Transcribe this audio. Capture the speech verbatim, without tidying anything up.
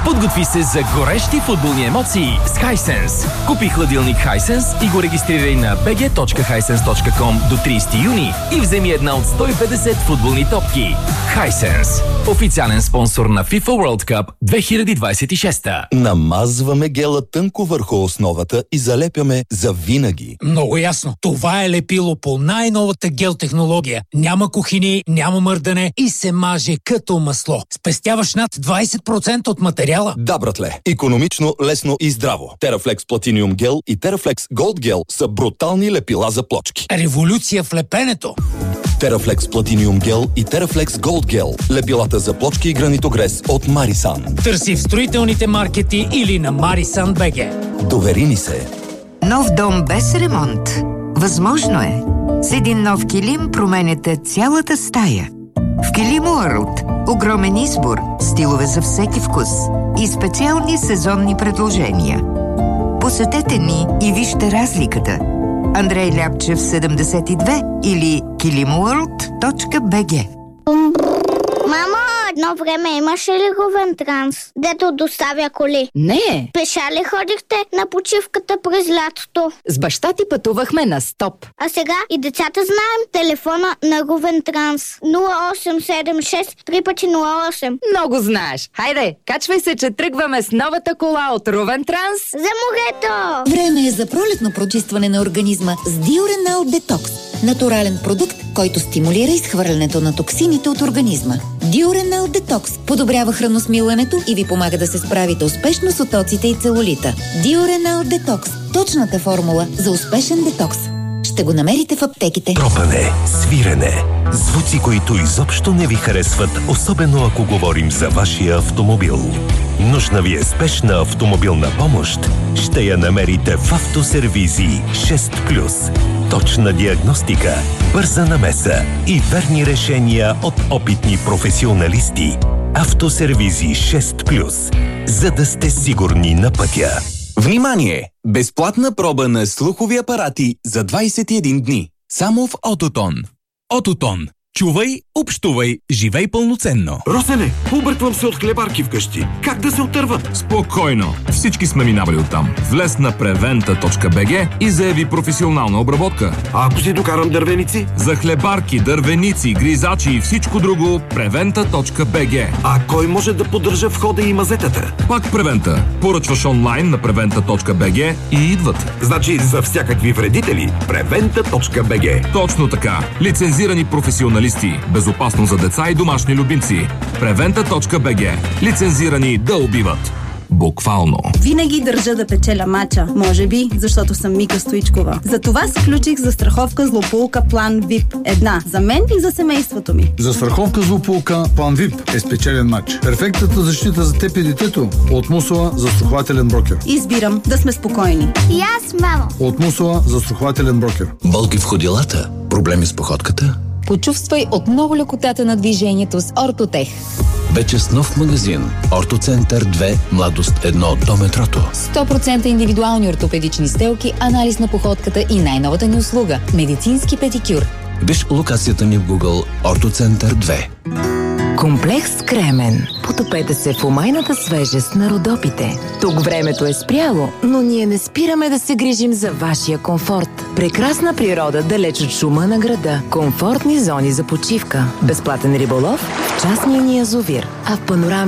Подготви се за горещи футболни емоции с Hisense. Купи хладилник Hisense и го регистрирай на би джи точка хайсенс точка ком до тридесети юни и вземи една от сто и петдесет футболни топки. Hisense. Официален спонсор на FIFA World Cup две хиляди двадесет и шеста. Намазваме гела тънко върху основата и залепяме за винаги. Много ясно. Това е лепило по най-новата гел технология. Няма кухини, няма мърдане и се маже като масло. Спестяваш над двадесет процента от материала. Да, братле. Икономично, лесно и здраво. Терафлекс Platinum Gel и Терафлекс Gold Gel са брутални лепила за плочки. Революция в лепенето. Терафлекс Platinum Gel и Терафлекс Gold Gel. Лепилата за плочки и гранитогрес от Марисан. Търси в строителните маркети или на Марисан точка би джи. Довери ни се. Нов дом без ремонт. Възможно е. С един нов килим променяте цялата стая. В Килим Уърлд огромен избор, стилове за всеки вкус и специални сезонни предложения. Посетете ни и вижте разликата. Андрей Ляпчев седемдесет и две или килим уърлд точка би джи. Мамо, едно време имаше ли Ровен Транс, дето доставя коли? Не. Пеша ли ходихте на почивката през лятото? С баща ти пътувахме на стоп. А сега и децата знаем телефона на Ровен Транс. нула осем седем шест три пъти нула осем. Много знаеш. Хайде, качвай се, че тръгваме с новата кола от Ровен Транс. За морето! Време е за пролетно прочистване на организма с Diurenal Detox. Натурален продукт, който стимулира изхвърлянето на токсините от организма. Diurenal Detox подобрява храносмилането и ви помага да се справите успешно с отоците и целулита. Diurenal Detox – точната формула за успешен детокс. Ще го намерите в аптеките. Тропане, свирене, звуци, които изобщо не ви харесват, особено ако говорим за вашия автомобил. Нужна ви е спешна автомобилна помощ? Ще я намерите в Автосервизи шест плюс. Точна диагностика, бърза намеса и верни решения от опитни професионалисти. Автосервизи шест плюс. За да сте сигурни на пътя. Внимание! Безплатна проба на слухови апарати за двадесет и един дни. Само в Ототон. Ототон. Чувай, общувай, живей пълноценно. Росене, обърквам се от хлебарки вкъщи. Как да се отърва? Спокойно. Всички сме минавали оттам. Влез на превента точка би джи и заяви професионална обработка. А ако си докарам дървеници? За хлебарки, дървеници, гризачи и всичко друго, превента точка би джи. А кой може да поддържа входа и мазетата? Пак Превента. Поръчваш онлайн на превента точка би джи и идват. Значи за всякакви вредители превента точка би джи. Точно така. Лицензирани професионалисти. Безопасно за деца и домашни любимци. превента точка би джи. Лицензирани да убиват. Буквално. Винаги държа да печеля мача. Може би, защото съм Мика Стоичкова. Затова сключих застраховка злополука План ви ай пи. Една за мен и за семейството ми. Застраховка злополука План ви ай пи е спечелен мач. Перфектната защита за теб и детето от Мусала застрахователен брокер. Избирам да сме спокойни. И аз, мамо. От Мусала застрахователен брокер. Болки в ходилата? Проблеми с походката? Почувствай отново лекотата на движението с Ортотех. Вече с нов магазин. Ортоцентър две, младост едно до метрото. сто процента индивидуални ортопедични стелки, анализ на походката и най-новата ни услуга – медицински педикюр. Виж локацията ни в Google Ортоцентър две. Комплекс Кремен. Потопете се в умайната свежест на Родопите. Тук времето е спряло, но ние не спираме да се грижим за вашия комфорт. Прекрасна природа далеч от шума на града. Комфортни зони за почивка. Безплатен риболов в частния ни язовир. А в панорама